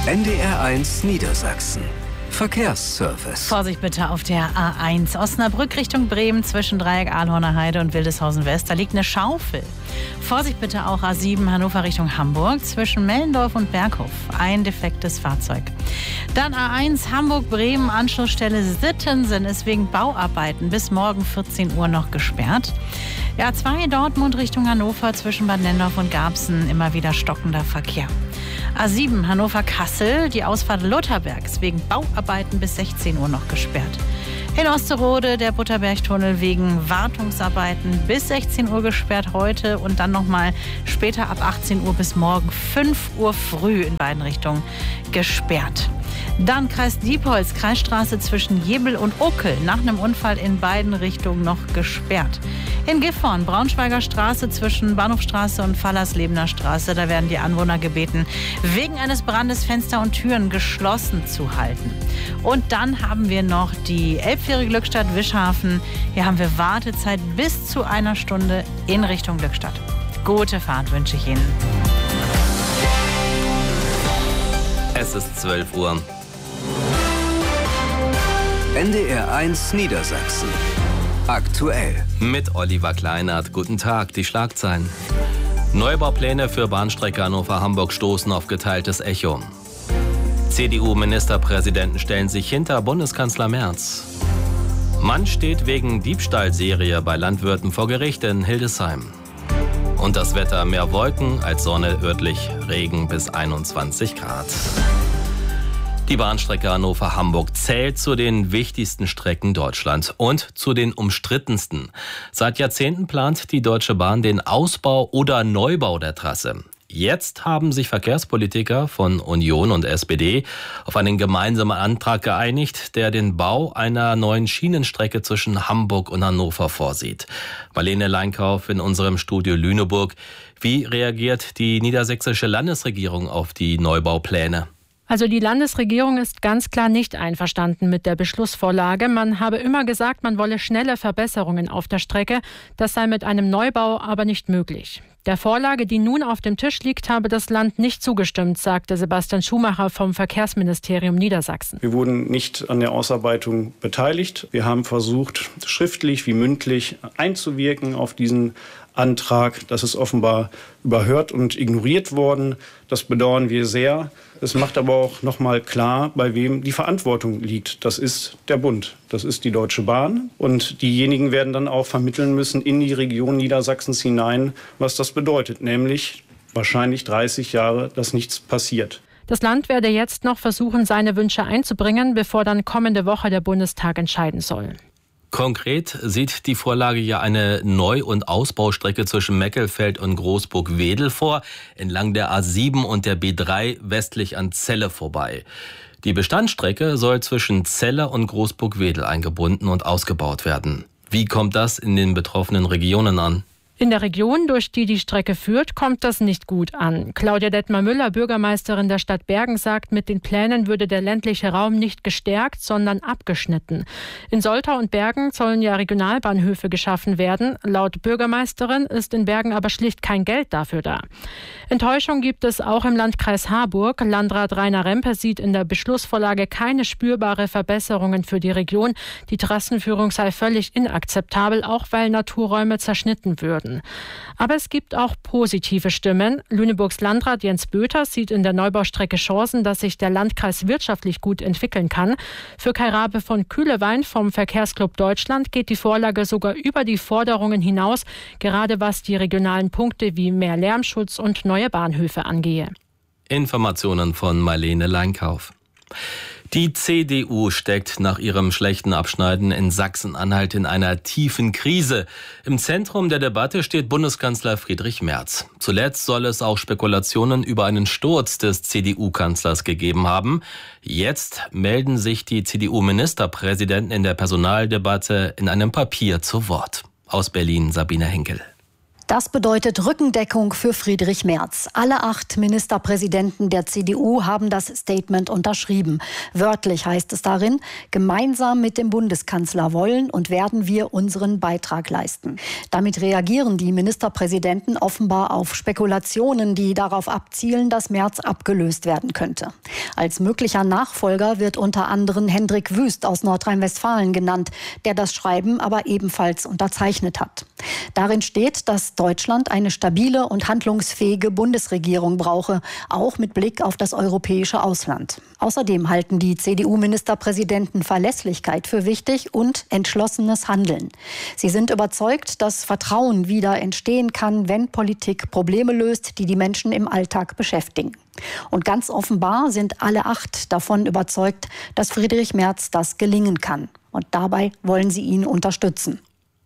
NDR1 Niedersachsen. Verkehrsservice. Vorsicht bitte auf der A1 Osnabrück Richtung Bremen zwischen Dreieck Ahlhorner Heide und Wildeshausen West. Da liegt eine Schaufel. Vorsicht bitte auch A7 Hannover Richtung Hamburg zwischen Mellendorf und Berghof. Ein defektes Fahrzeug. Dann A1 Hamburg-Bremen Anschlussstelle Sittensen ist wegen Bauarbeiten bis morgen 14 Uhr noch gesperrt. A2 Dortmund Richtung Hannover zwischen Bad Nennendorf und Garbsen immer wieder stockender Verkehr. A7 Hannover-Kassel, die Ausfahrt Lutherberg ist wegen Bauarbeiten bis 16 Uhr noch gesperrt. In Osterode der Butterbergtunnel wegen Wartungsarbeiten bis 16 Uhr gesperrt heute und dann nochmal später ab 18 Uhr bis morgen 5 Uhr früh in beiden Richtungen gesperrt. Dann Kreis Diepholz, Kreisstraße zwischen Jebel und Uckel, nach einem Unfall in beiden Richtungen noch gesperrt. In Gifhorn, Braunschweiger Straße zwischen Bahnhofstraße und Fallerslebener Straße, da werden die Anwohner gebeten, wegen eines Brandes Fenster und Türen geschlossen zu halten. Und dann haben wir noch die Elbfähre Glückstadt Wischhafen. Hier haben wir Wartezeit bis zu einer Stunde in Richtung Glückstadt. Gute Fahrt wünsche ich Ihnen. Es ist 12 Uhr. NDR1 Niedersachsen. Aktuell. Mit Oliver Kleinert. Guten Tag, die Schlagzeilen. Neubaupläne für Bahnstrecke Hannover-Hamburg stoßen auf geteiltes Echo. CDU-Ministerpräsidenten stellen sich hinter Bundeskanzler Merz. Mann steht wegen Diebstahlserie bei Landwirten vor Gericht in Hildesheim. Und das Wetter: mehr Wolken als Sonne, örtlich Regen bis 21 Grad. Die Bahnstrecke Hannover-Hamburg zählt zu den wichtigsten Strecken Deutschlands und zu den umstrittensten. Seit Jahrzehnten plant die Deutsche Bahn den Ausbau oder Neubau der Trasse. Jetzt haben sich Verkehrspolitiker von Union und SPD auf einen gemeinsamen Antrag geeinigt, der den Bau einer neuen Schienenstrecke zwischen Hamburg und Hannover vorsieht. Marlene Leinkauf in unserem Studio Lüneburg. Wie reagiert die niedersächsische Landesregierung auf die Neubaupläne? Also die Landesregierung ist ganz klar nicht einverstanden mit der Beschlussvorlage. Man habe immer gesagt, man wolle schnelle Verbesserungen auf der Strecke. Das sei mit einem Neubau aber nicht möglich. Der Vorlage, die nun auf dem Tisch liegt, habe das Land nicht zugestimmt, sagte Sebastian Schumacher vom Verkehrsministerium Niedersachsen. Wir wurden nicht an der Ausarbeitung beteiligt. Wir haben versucht, schriftlich wie mündlich einzuwirken auf diesen Antrag. Das ist offenbar überhört und ignoriert worden. Das bedauern wir sehr. Es macht aber auch noch mal klar, bei wem die Verantwortung liegt. Das ist der Bund, das ist die Deutsche Bahn. Und diejenigen werden dann auch vermitteln müssen in die Region Niedersachsens hinein, was das bedeutet. Nämlich wahrscheinlich 30 Jahre, dass nichts passiert. Das Land werde jetzt noch versuchen, seine Wünsche einzubringen, bevor dann kommende Woche der Bundestag entscheiden soll. Konkret sieht die Vorlage ja eine Neu- und Ausbaustrecke zwischen Meckelfeld und Großburg-Wedel vor, entlang der A7 und der B3 westlich an Celle vorbei. Die Bestandsstrecke soll zwischen Celle und Großburg-Wedel eingebunden und ausgebaut werden. Wie kommt das in den betroffenen Regionen an? In der Region, durch die die Strecke führt, kommt das nicht gut an. Claudia Detmar-Müller, Bürgermeisterin der Stadt Bergen, sagt, mit den Plänen würde der ländliche Raum nicht gestärkt, sondern abgeschnitten. In Soltau und Bergen sollen ja Regionalbahnhöfe geschaffen werden. Laut Bürgermeisterin ist in Bergen aber schlicht kein Geld dafür da. Enttäuschung gibt es auch im Landkreis Harburg. Landrat Rainer Rempe sieht in der Beschlussvorlage keine spürbare Verbesserungen für die Region. Die Trassenführung sei völlig inakzeptabel, auch weil Naturräume zerschnitten würden. Aber es gibt auch positive Stimmen. Lüneburgs Landrat Jens Böter sieht in der Neubaustrecke Chancen, dass sich der Landkreis wirtschaftlich gut entwickeln kann. Für Kai Rabe von Kühlewein vom Verkehrsclub Deutschland geht die Vorlage sogar über die Forderungen hinaus, gerade was die regionalen Punkte wie mehr Lärmschutz und neue Bahnhöfe angehe. Informationen von Marlene Leinkauf. Die CDU steckt nach ihrem schlechten Abschneiden in Sachsen-Anhalt in einer tiefen Krise. Im Zentrum der Debatte steht Bundeskanzler Friedrich Merz. Zuletzt soll es auch Spekulationen über einen Sturz des CDU-Kanzlers gegeben haben. Jetzt melden sich die CDU-Ministerpräsidenten in der Personaldebatte in einem Papier zu Wort. Aus Berlin Sabine Henkel. Das bedeutet Rückendeckung für Friedrich Merz. Alle 8 Ministerpräsidenten der CDU haben das Statement unterschrieben. Wörtlich heißt es darin: Gemeinsam mit dem Bundeskanzler wollen und werden wir unseren Beitrag leisten. Damit reagieren die Ministerpräsidenten offenbar auf Spekulationen, die darauf abzielen, dass Merz abgelöst werden könnte. Als möglicher Nachfolger wird unter anderem Hendrik Wüst aus Nordrhein-Westfalen genannt, der das Schreiben aber ebenfalls unterzeichnet hat. Darin steht, dass Deutschland eine stabile und handlungsfähige Bundesregierung brauche, auch mit Blick auf das europäische Ausland. Außerdem halten die CDU-Ministerpräsidenten Verlässlichkeit für wichtig und entschlossenes Handeln. Sie sind überzeugt, dass Vertrauen wieder entstehen kann, wenn Politik Probleme löst, die die Menschen im Alltag beschäftigen. Und ganz offenbar sind alle 8 davon überzeugt, dass Friedrich Merz das gelingen kann. Und dabei wollen sie ihn unterstützen.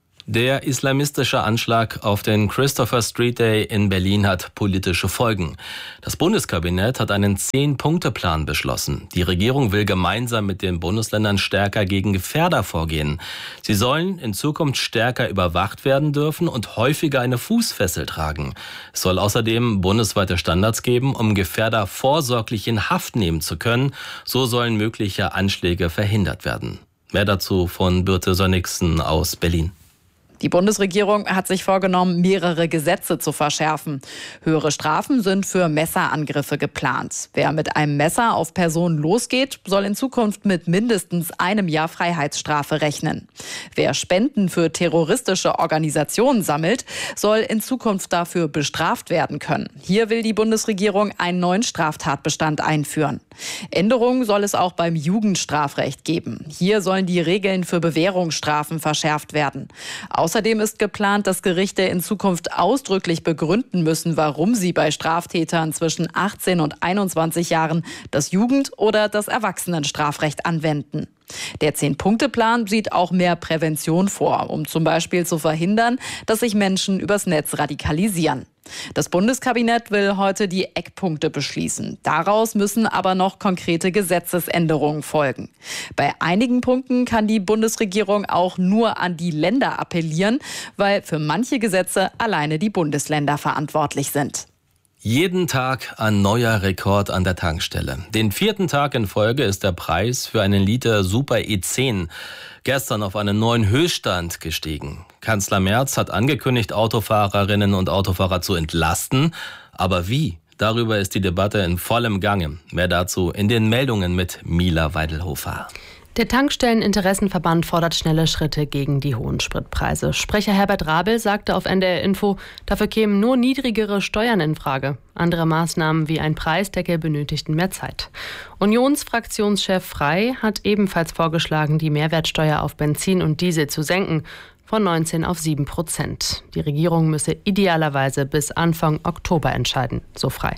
Der islamistische Anschlag auf den Christopher Street Day in Berlin hat politische Folgen. Das Bundeskabinett hat einen 10-Punkte-Plan beschlossen. Die Regierung will gemeinsam mit den Bundesländern stärker gegen Gefährder vorgehen. Sie sollen in Zukunft stärker überwacht werden dürfen und häufiger eine Fußfessel tragen. Es soll außerdem bundesweite Standards geben, um Gefährder vorsorglich in Haft nehmen zu können. So sollen mögliche Anschläge verhindert werden. Mehr dazu von Birte Sönnigsen aus Berlin. Die Bundesregierung hat sich vorgenommen, mehrere Gesetze zu verschärfen. Höhere Strafen sind für Messerangriffe geplant. Wer mit einem Messer auf Personen losgeht, soll in Zukunft mit mindestens 1 Jahr Freiheitsstrafe rechnen. Wer Spenden für terroristische Organisationen sammelt, soll in Zukunft dafür bestraft werden können. Hier will die Bundesregierung einen neuen Straftatbestand einführen. Änderungen soll es auch beim Jugendstrafrecht geben. Hier sollen die Regeln für Bewährungsstrafen verschärft werden. Außerdem ist geplant, dass Gerichte in Zukunft ausdrücklich begründen müssen, warum sie bei Straftätern zwischen 18 und 21 Jahren das Jugend- oder das Erwachsenenstrafrecht anwenden. Der 10-Punkte-Plan sieht auch mehr Prävention vor, um zum Beispiel zu verhindern, dass sich Menschen übers Netz radikalisieren. Das Bundeskabinett will heute die Eckpunkte beschließen. Daraus müssen aber noch konkrete Gesetzesänderungen folgen. Bei einigen Punkten kann die Bundesregierung auch nur an die Länder appellieren, weil für manche Gesetze alleine die Bundesländer verantwortlich sind. Jeden Tag ein neuer Rekord an der Tankstelle. Den 4. Tag in Folge ist der Preis für einen Liter Super E10 gestern auf einen neuen Höchststand gestiegen. Kanzler Merz hat angekündigt, Autofahrerinnen und Autofahrer zu entlasten. Aber wie? Darüber ist die Debatte in vollem Gange. Mehr dazu in den Meldungen mit Mila Weidelhofer. Der Tankstelleninteressenverband fordert schnelle Schritte gegen die hohen Spritpreise. Sprecher Herbert Rabel sagte auf NDR Info, dafür kämen nur niedrigere Steuern in Frage. Andere Maßnahmen wie ein Preisdeckel benötigten mehr Zeit. Unionsfraktionschef Frey hat ebenfalls vorgeschlagen, die Mehrwertsteuer auf Benzin und Diesel zu senken, von 19 auf 7%. Die Regierung müsse idealerweise bis Anfang Oktober entscheiden, so Frey.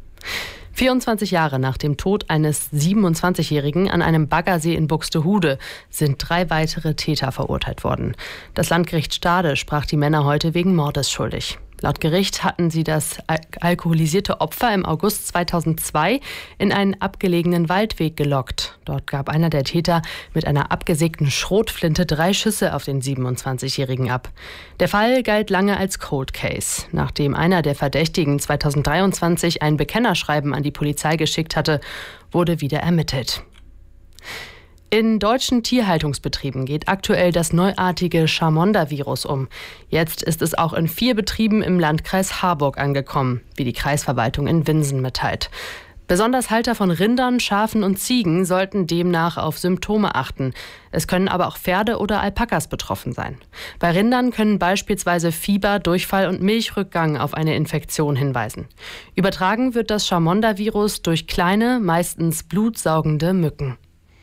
24 Jahre nach dem Tod eines 27-Jährigen an einem Baggersee in Buxtehude sind 3 weitere Täter verurteilt worden. Das Landgericht Stade sprach die Männer heute wegen Mordes schuldig. Laut Gericht hatten sie das alkoholisierte Opfer im August 2002 in einen abgelegenen Waldweg gelockt. Dort gab einer der Täter mit einer abgesägten Schrotflinte 3 Schüsse auf den 27-Jährigen ab. Der Fall galt lange als Cold Case. Nachdem einer der Verdächtigen 2023 ein Bekennerschreiben an die Polizei geschickt hatte, wurde wieder ermittelt. In deutschen Tierhaltungsbetrieben geht aktuell das neuartige Chamonda-Virus um. Jetzt ist es auch in 4 Betrieben im Landkreis Harburg angekommen, wie die Kreisverwaltung in Winsen mitteilt. Besonders Halter von Rindern, Schafen und Ziegen sollten demnach auf Symptome achten. Es können aber auch Pferde oder Alpakas betroffen sein. Bei Rindern können beispielsweise Fieber, Durchfall und Milchrückgang auf eine Infektion hinweisen. Übertragen wird das Chamonda-Virus durch kleine, meistens blutsaugende Mücken.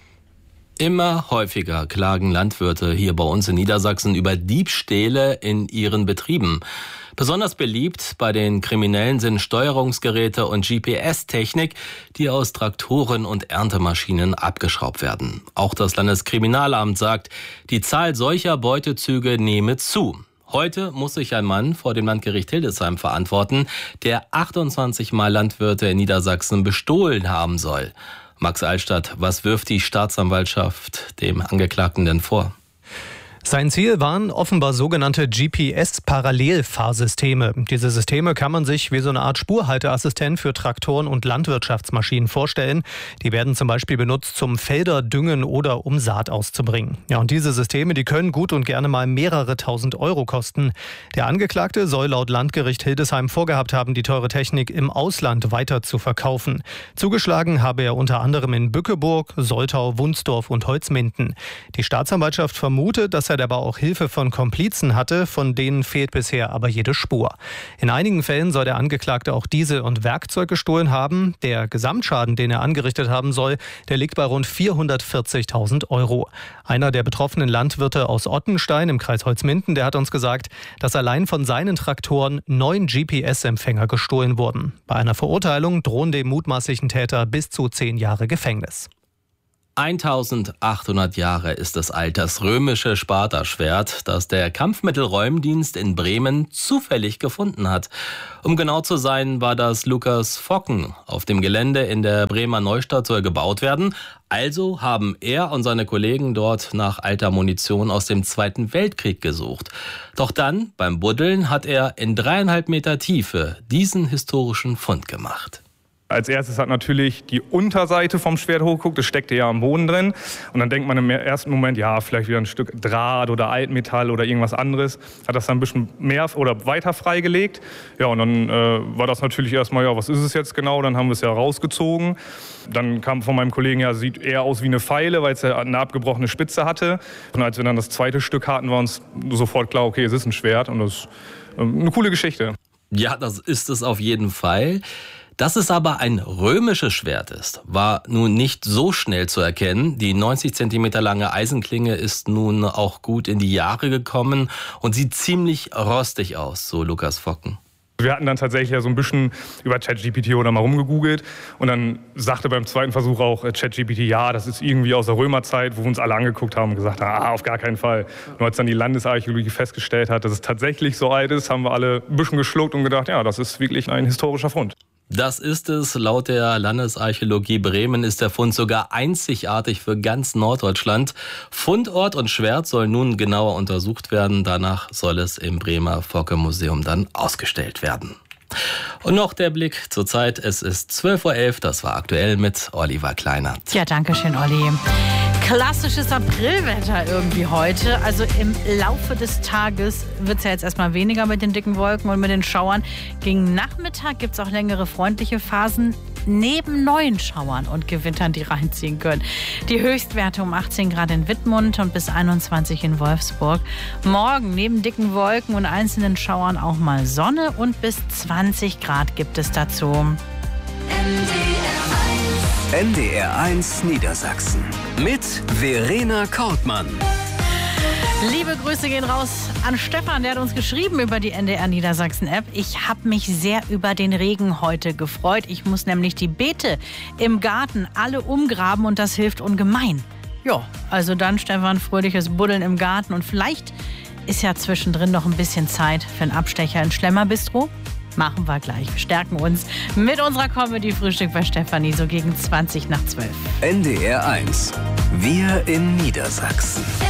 Immer häufiger klagen Landwirte hier bei uns in Niedersachsen über Diebstähle in ihren Betrieben. Besonders beliebt bei den Kriminellen sind Steuerungsgeräte und GPS-Technik, die aus Traktoren und Erntemaschinen abgeschraubt werden. Auch das Landeskriminalamt sagt, die Zahl solcher Beutezüge nehme zu. Heute muss sich ein Mann vor dem Landgericht Hildesheim verantworten, der 28 Mal Landwirte in Niedersachsen bestohlen haben soll. Max Altstadt, was wirft die Staatsanwaltschaft dem Angeklagten denn vor? Sein Ziel waren offenbar sogenannte GPS-Parallelfahrsysteme. Diese Systeme kann man sich wie so eine Art Spurhalteassistent für Traktoren und Landwirtschaftsmaschinen vorstellen. Die werden zum Beispiel benutzt, zum Felder düngen oder um Saat auszubringen. Ja, und diese Systeme, die können gut und gerne mal mehrere tausend Euro kosten. Der Angeklagte soll laut Landgericht Hildesheim vorgehabt haben, die teure Technik im Ausland weiter zu verkaufen. Zugeschlagen habe er unter anderem in Bückeburg, Soltau, Wunsdorf und Holzminden. Die Staatsanwaltschaft vermutet, dass er aber auch Hilfe von Komplizen hatte, von denen fehlt bisher aber jede Spur. In einigen Fällen soll der Angeklagte auch Diesel und Werkzeug gestohlen haben. Der Gesamtschaden, den er angerichtet haben soll, der liegt bei rund 440.000 Euro. Einer der betroffenen Landwirte aus Ottenstein im Kreis Holzminden, der hat uns gesagt, dass allein von seinen Traktoren 9 GPS-Empfänger gestohlen wurden. Bei einer Verurteilung drohen dem mutmaßlichen Täter bis zu 10 Jahre Gefängnis. 1800 Jahre ist es alt, das römische Spartaschwert, das der Kampfmittelräumdienst in Bremen zufällig gefunden hat. Um genau zu sein, war das Lukas Focken. Auf dem Gelände in der Bremer Neustadt soll gebaut werden. Also haben er und seine Kollegen dort nach alter Munition aus dem Zweiten Weltkrieg gesucht. Doch dann, beim Buddeln, hat er in 3,5 Meter Tiefe diesen historischen Fund gemacht. Als erstes hat natürlich die Unterseite vom Schwert hochgeguckt, das steckte ja am Boden drin. Und dann denkt man im ersten Moment, ja, vielleicht wieder ein Stück Draht oder Altmetall oder irgendwas anderes. Hat das dann ein bisschen mehr oder weiter freigelegt. Ja, und dann war das natürlich erstmal, ja, was ist es jetzt genau? Dann haben wir es ja rausgezogen. Dann kam von meinem Kollegen, ja, sieht eher aus wie eine Feile, weil es ja eine abgebrochene Spitze hatte. Und als wir dann das zweite Stück hatten, war uns sofort klar, okay, es ist ein Schwert. Und das ist eine coole Geschichte. Ja, das ist es auf jeden Fall. Dass es aber ein römisches Schwert ist, war nun nicht so schnell zu erkennen. Die 90 Zentimeter lange Eisenklinge ist nun auch gut in die Jahre gekommen und sieht ziemlich rostig aus, so Lukas Focken. Wir hatten dann tatsächlich ja so ein bisschen über ChatGPT oder mal rumgegoogelt und dann sagte beim zweiten Versuch auch ChatGPT, ja, das ist irgendwie aus der Römerzeit, wo wir uns alle angeguckt haben und gesagt haben, auf gar keinen Fall. Nur als dann die Landesarchäologie festgestellt hat, dass es tatsächlich so alt ist, haben wir alle ein bisschen geschluckt und gedacht, ja, das ist wirklich ein historischer Fund. Das ist es. Laut der Landesarchäologie Bremen ist der Fund sogar einzigartig für ganz Norddeutschland. Fundort und Schwert soll nun genauer untersucht werden. Danach soll es im Bremer Focke-Museum dann ausgestellt werden. Und noch der Blick zur Zeit. Es ist 12:11 Uhr. Das war aktuell mit Oliver Kleinert. Ja, danke schön, Olli. Klassisches Aprilwetter irgendwie heute. Also im Laufe des Tages wird es ja jetzt erstmal weniger mit den dicken Wolken und mit den Schauern. Gegen Nachmittag gibt es auch längere freundliche Phasen neben neuen Schauern und Gewittern, die reinziehen können. Die Höchstwerte um 18 Grad in Wittmund und bis 21 in Wolfsburg. Morgen neben dicken Wolken und einzelnen Schauern auch mal Sonne und bis 20 Grad gibt es dazu. NDR1 Niedersachsen mit Verena Kortmann. Liebe Grüße gehen raus an Stefan, der hat uns geschrieben über die NDR Niedersachsen App. Ich habe mich sehr über den Regen heute gefreut. Ich muss nämlich die Beete im Garten alle umgraben und das hilft ungemein. Ja, also dann Stefan, fröhliches Buddeln im Garten und vielleicht ist ja zwischendrin noch ein bisschen Zeit für einen Abstecher ins Schlemmerbistro. Machen wir gleich. Wir stärken uns mit unserer Comedy-Frühstück bei Stefanie so gegen 20 nach 12. NDR1. Wir in Niedersachsen.